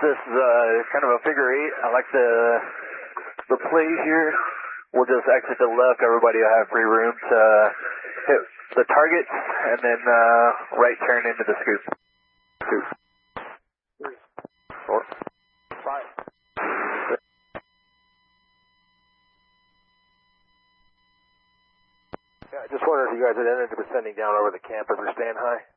this is kind of a figure eight. I like the play here. We'll just exit to the left. Everybody will have free room to hit the target, and then right turn into the scoop. 2, 3, 4, 5. Yeah, I just wondered if you guys had ended up sending down over the camp if you're staying high.